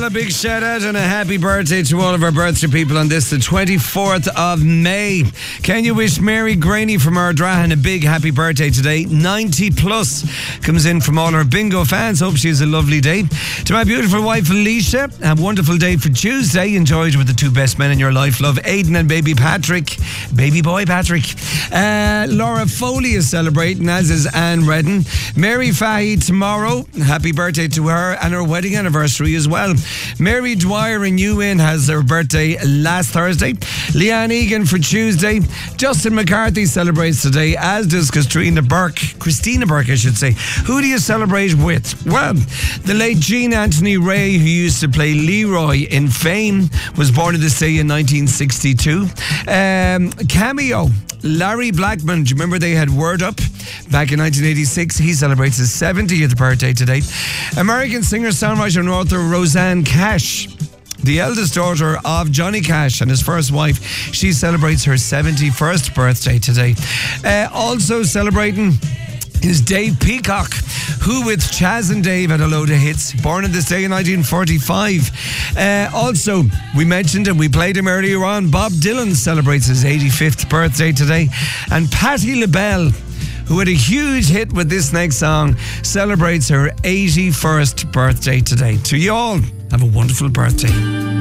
a big shout out and a happy birthday to all of our birthday people on this, the 24th of May. Can you wish Mary Graney from Ardrahan a big happy birthday today? 90 plus comes in from all our bingo fans. Hope she has a lovely day. To my beautiful wife Alicia, a wonderful day for Tuesday. Enjoyed with the two best men in your life. Love Aidan and baby Patrick. Baby boy Patrick. Laura Foley is celebrating, as is Anne Redden. Mary Fahy tomorrow. Happy birthday to her and her wedding anniversary as well. Mary Dwyer in Ewan has their birthday last Thursday. Leanne Egan for Tuesday. Justin McCarthy celebrates today, as does Christina Burke, I should say. Who do you celebrate with? Well, the late Jean Anthony Ray, who used to play Leroy in Fame, was born in this day in 1962. Cameo, Larry Blackman, do you remember they had Word Up back in 1986? He celebrates his 70th birthday today. American singer, songwriter and author Roseanne Cash, the eldest daughter of Johnny Cash and his first wife, she celebrates her 71st birthday today. Also celebrating is Dave Peacock, who with Chaz and Dave had a load of hits, born on this day in 1945. Also, we mentioned and we played him earlier on, Bob Dylan celebrates his 85th birthday today. And Patti LaBelle, who had a huge hit with this next song, celebrates her 81st birthday today. To you all, have a wonderful birthday.